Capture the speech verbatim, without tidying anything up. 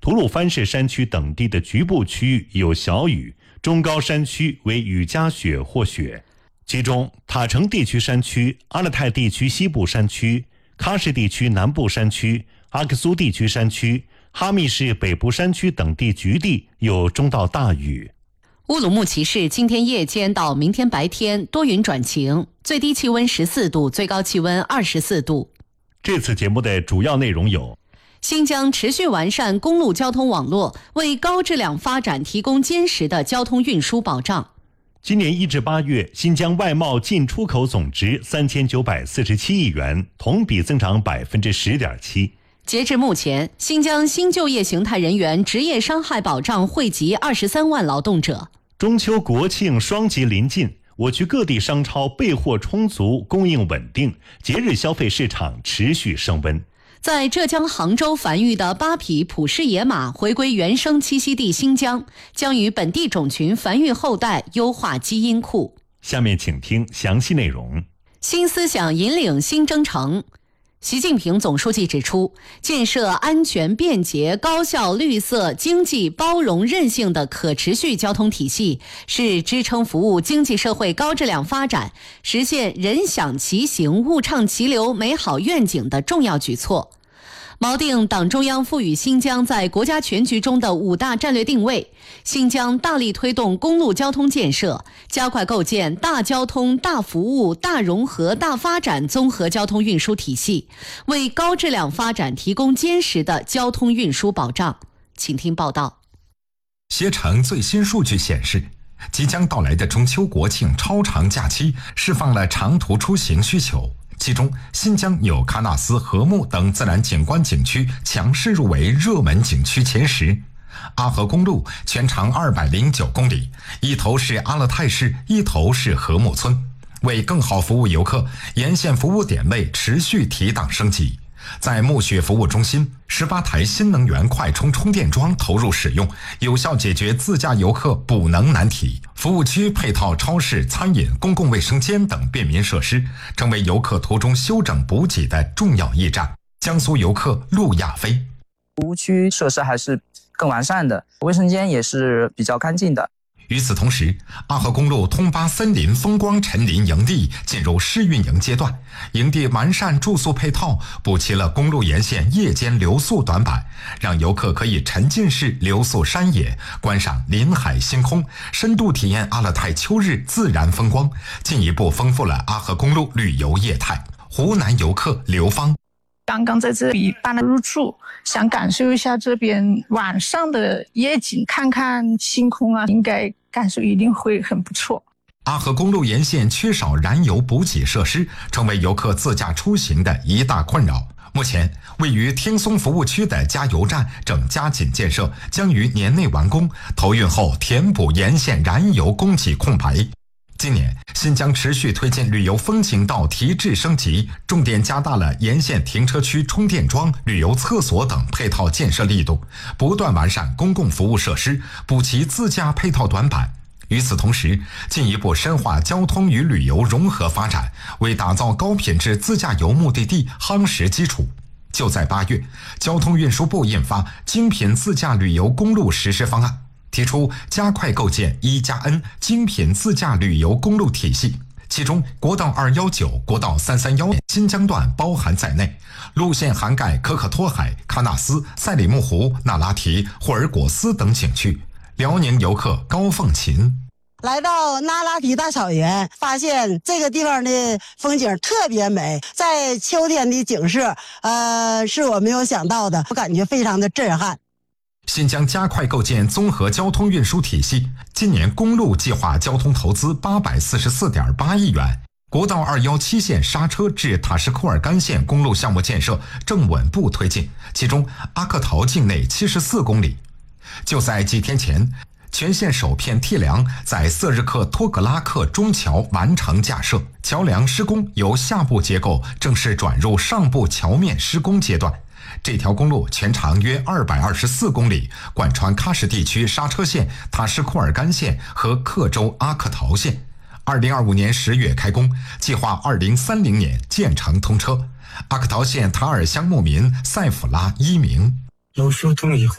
吐鲁番市山区等地的局部区域有小雨，中高山区为雨夹雪或雪。其中塔城地区山区、阿勒泰地区西部山区、喀什地区南部山区、阿克苏地区山区、哈密市北部山区等地局地有中到大雨。 乌鲁木齐市今天夜间到明天白天多云转晴，最低气温十四度，最高气温二十四度。 这次节目的主要内容有： 新疆持续完善公路交通网络，为高质量发展提供坚实的交通运输保障。 今年一至八月，新疆外贸进出口总值三千九百四十七亿元，同比增长百分之十点七。 截至目前，新疆新就业形态人员职业伤害保障惠及二十三万劳动者。 中秋国庆双节临近，我区各地商超备货充足，供应稳定，节日消费市场持续升温。 在浙江杭州繁育的八匹普氏野马回归原生栖息地新疆，将与本地种群繁育后代，优化基因库。 下面请听详细内容。 新思想引领新征程。习近平总书记指出，建设安全、便捷、高效、绿色、经济、包容、韧性的可持续交通体系，是支撑服务经济社会高质量发展、实现人享其行、物畅其流美好愿景的重要举措。锚定党中央赋予新疆在国家全局中的五大战略定位，新疆大力推动公路交通建设，加快构建大交通、大服务、大融合、大发展综合交通运输体系，为高质量发展提供坚实的交通运输保障。请听报道。 携程最新数据显示，即将到来的中秋国庆超长假期释放了长途出行需求。其中，新疆纽喀纳斯、禾木等自然景观景区强势入围热门景区前十。阿合公路全长二百零九公里，一头是阿勒泰市，一头是禾木村。为更好服务游客，沿线服务点位持续提档升级。在暮雪服务中心，十八台新能源快充充电桩投入使用，有效解决自驾游客补能难题。服务区配套超市、餐饮、公共卫生间等便民设施，成为游客途中休整补给的重要驿站。江苏游客陆亚飞： 服务区设施还是更完善的，卫生间也是比较干净的。 与此同时，阿合公路通巴森林风光陈林营地进入试运营阶段，营地完善住宿配套，补齐了公路沿线夜间留宿短板，让游客可以沉浸式留宿山野，观赏林海星空，深度体验阿勒泰秋日自然风光，进一步丰富了阿合公路旅游业态。湖南游客刘芳： 刚刚在这里办了入住，想感受一下这边晚上的夜景，看看星空啊，应该感受一定会很不错。 阿合公路沿线缺少燃油补给设施，成为游客自驾出行的一大困扰。目前，位于天松服务区的加油站正加紧建设，将于年内完工，投运后填补沿线燃油供给空白。今年，新疆持续推进旅游风景道提质升级，重点加大了沿线停车区充电桩、旅游厕所等配套建设力度，不断完善公共服务设施，补齐自驾配套短板。与此同时，进一步深化交通与旅游融合发展，为打造高品质自驾游目的地夯实基础。就在八月，交通运输部印发精品自驾旅游公路实施方案，提出加快构建一加 N 精品自驾旅游公路体系，其中国道二一九、国道三三一新疆段包含在内，路线涵盖可可托海、喀纳斯、赛里木湖、那拉提、霍尔果斯等景区。辽宁游客高凤琴： 来到那拉提大草原，发现这个地方的风景特别美，在秋天的景色，呃，是我没有想到的，我感觉非常的震撼。 新疆加快构建综合交通运输体系，今年公路计划交通投资八百四十四点八亿元。国道二一七线刹车至塔什库尔干线公路项目建设正稳步推进，其中阿克陶境内七十四公里。就在几天前，全线首片梯梁在瑟日克托格拉克中桥完成架设，桥梁施工由下部结构正式转入上部桥面施工阶段。这条公路全长约二百二十四公里，贯穿喀什地区刹车线、塔什库尔干线和克州阿克陶线。二零二五年十月开工，计划二零三零年建成通车。阿克陶县塔尔乡牧民塞甫拉伊明： 有疏通以后